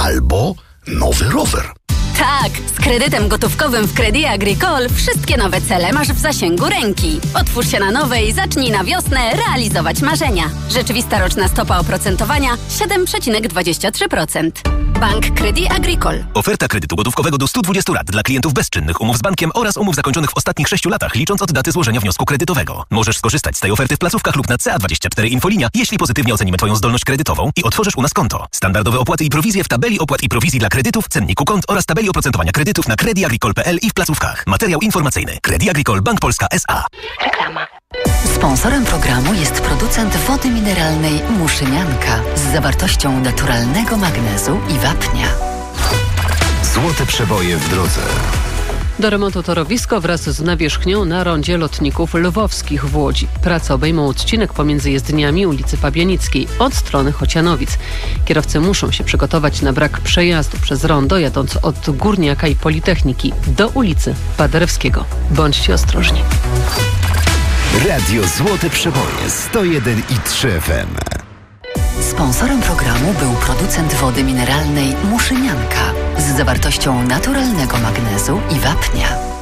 albo nowy rower. Tak, z kredytem gotówkowym w Crédit Agricole wszystkie nowe cele masz w zasięgu ręki. Otwórz się na nowe i zacznij na wiosnę realizować marzenia. Rzeczywista roczna stopa oprocentowania 7,23%. Bank Crédit Agricole. Oferta kredytu gotówkowego do 120 lat dla klientów bezczynnych umów z bankiem oraz umów zakończonych w ostatnich 6 latach, licząc od daty złożenia wniosku kredytowego. Możesz skorzystać z tej oferty w placówkach lub na CA24 Infolinia, jeśli pozytywnie ocenimy Twoją zdolność kredytową i otworzysz u nas konto. Standardowe opłaty i prowizje w tabeli opłat i prowizji dla kredytów, cenniku kont oraz tabeli oprocentowania kredytów na crediagricole.pl i w placówkach. Materiał informacyjny. Crédit Agricole Bank Polska S.A. Reklama. Sponsorem programu jest producent wody mineralnej Muszynianka z zawartością naturalnego magnezu i wapnia. Złote przeboje w drodze. Do remontu torowisko wraz z nawierzchnią na rondzie lotników lwowskich w Łodzi. Prace obejmą odcinek pomiędzy jezdniami ulicy Pabianickiej od strony Chocianowic. Kierowcy muszą się przygotować na brak przejazdu przez rondo, jadąc od Górniaka i Politechniki do ulicy Paderewskiego. Bądźcie ostrożni. Radio Złote Przeboje 101,3 FM. Sponsorem programu był producent wody mineralnej Muszynianka z zawartością naturalnego magnezu i wapnia.